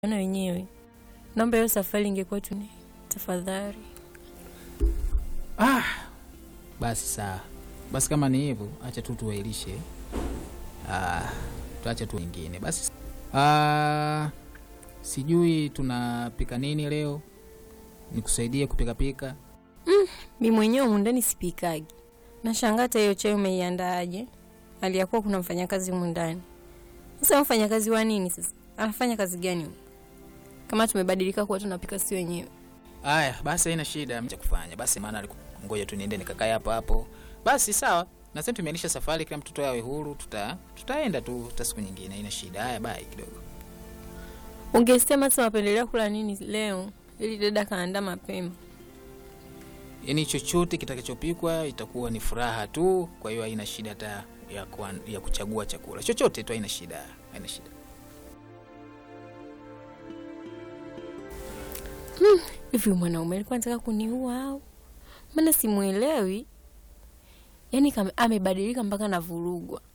na wenyewe. Naomba hiyo safari ingekuwa tu ni tafadhali. Basi sawa. Basi kama ni hivyo, acha tu tuwailishe. Tuache tu nyingine. Basi sijui tunapika nini leo? Nikusaidie kupika pika? Mimi mwenyewe mundani sipikagi. Nashangaa hata hiyo chai umeiandaaje? Aliyakuwa kuna mfanyakazi mundani. Sasa mfanyakazi wa nini sasa? Anafanya kazi gani? Kama tumebadilika kwa tunapika si wenyewe. Haya, basi haina shida mcha kufanya. Basi maana ngoja tu niende nikakae hapo. Basi sawa. Na sasa tumeanisha safari, kila mtu awe huru, tutaenda tu siku nyingine, haina shida. Haya, bye kidogo. Ungesema sasa unapendelea kula nini leo? Ili dada kaandaa mapema. Yaani chochote kitakachopikwa itakuwa ni furaha tu, kwa hiyo haina shida hata ya kuchagua chakula. Chochote tu haina shida, haina shida. Hivi mwanaume alikuwa anataka kuniua au? Maana simuelewi. Yaani kama amebadilika mpaka navurugwa.